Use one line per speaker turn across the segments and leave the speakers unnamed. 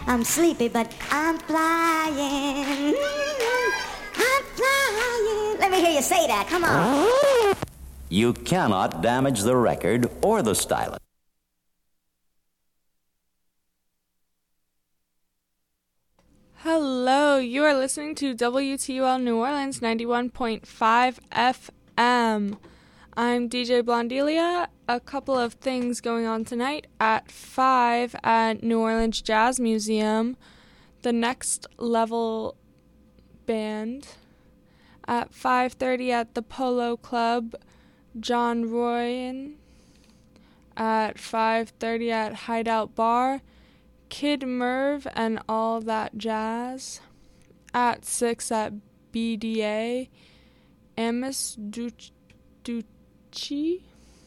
I'm sleepy, but I'm flying. I'm flying. Let me hear you say that. Come on.
You cannot damage the record or the stylus.
Hello, you are listening to WTUL New Orleans 91.5 FM. I'm DJ Blondelia. A couple of things going on tonight at 5 at New Orleans Jazz Museum, the Next Level Band. At 5:30 at the Polo Club, John Royan. At 5:30 at Hideout Bar, Kid Merv and All That Jazz. At 6 at BDA, Amos Ducci.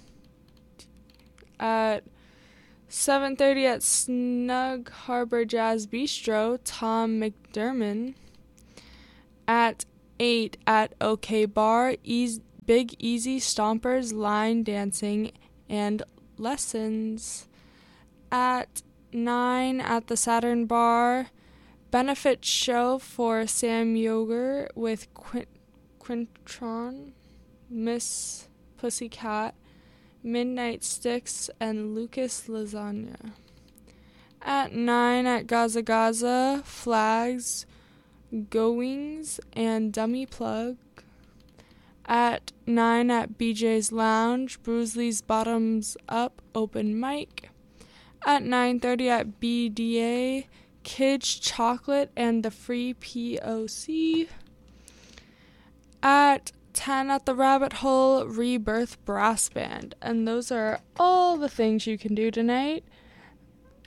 At 7:30 at Snug Harbor Jazz Bistro, Tom McDermott. At 8 at OK Bar, Big Easy Stompers, line dancing, and lessons. At 9 at the Saturn Bar, benefit show for Sam Yoger with Quintron, Miss Pussycat, Midnight Sticks, and Lucas Lasagna. At 9 at Gaza Gaza, Flags, Goings, and Dummy Plug. At 9 at BJ's Lounge, Bruisley's Bottoms Up open mic. At 9:30 at BDA, Kids Chocolate and the Free POC. At 10 at the Rabbit Hole, Rebirth Brass Band. And those are all the things you can do tonight.